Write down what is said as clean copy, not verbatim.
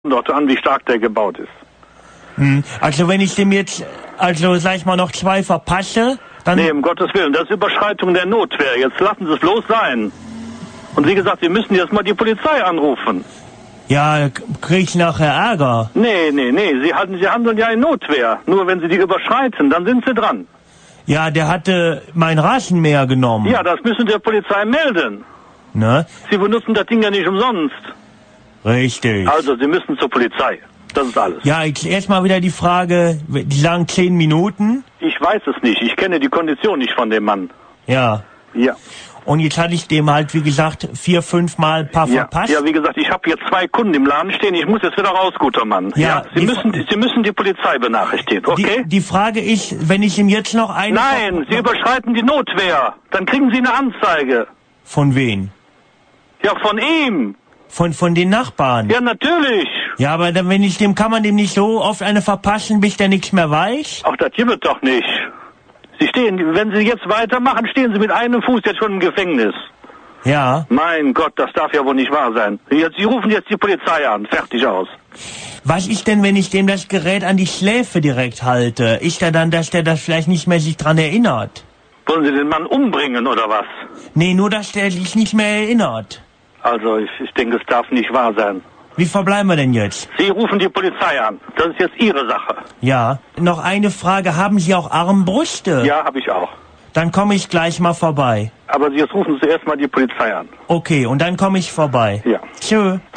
Doch an, wie stark der gebaut ist. Also wenn ich dem jetzt, sag ich mal, noch 2 verpasse, dann... Nee, um Gottes Willen, das ist Überschreitung der Notwehr. Jetzt lassen Sie es bloß sein. Und wie gesagt, Sie müssen jetzt mal die Polizei anrufen. Ja, krieg ich nachher Ärger. Nee, Sie handeln ja in Notwehr. Nur wenn Sie die überschreiten, dann sind Sie dran. Ja, der hatte mein Rasenmäher genommen. Ja, das müssen Sie der Polizei melden. Ne? Sie benutzen das Ding ja nicht umsonst. Richtig. Also, Sie müssen zur Polizei. Das ist alles. Ja, jetzt erstmal wieder die Frage, die sagen 10 Minuten. Ich weiß es nicht. Ich kenne die Kondition nicht von dem Mann. Ja. Ja. Und jetzt hatte ich dem halt, wie gesagt, 4, 5 Mal ein paar verpasst. Ja, wie gesagt, ich habe jetzt 2 Kunden im Laden stehen. Ich muss jetzt wieder raus, guter Mann. Ja, Sie müssen die Polizei benachrichtigen, okay? Die Frage ist, wenn ich ihm jetzt noch eine... Nein, Sie überschreiten die Notwehr. Dann kriegen Sie eine Anzeige. Von wen? Ja, von ihm. Von den Nachbarn? Ja, natürlich. Ja, aber dann, kann man dem nicht so oft eine verpassen, bis der nichts mehr weiß? Ach, das gibt es doch nicht. Wenn Sie jetzt weitermachen, stehen Sie mit einem Fuß jetzt schon im Gefängnis. Ja. Mein Gott, das darf ja wohl nicht wahr sein. Sie rufen jetzt die Polizei an. Fertig aus. Was ist denn, wenn ich dem das Gerät an die Schläfe direkt halte? Ist er dann, dass der das vielleicht nicht mehr sich dran erinnert? Wollen Sie den Mann umbringen, oder was? Nee, nur, dass der sich nicht mehr erinnert. Also, ich denke, es darf nicht wahr sein. Wie verbleiben wir denn jetzt? Sie rufen die Polizei an. Das ist jetzt Ihre Sache. Ja. Noch eine Frage. Haben Sie auch Armbrüste? Ja, habe ich auch. Dann komme ich gleich mal vorbei. Aber jetzt rufen Sie erst mal die Polizei an. Okay, und dann komme ich vorbei. Ja. Tschö.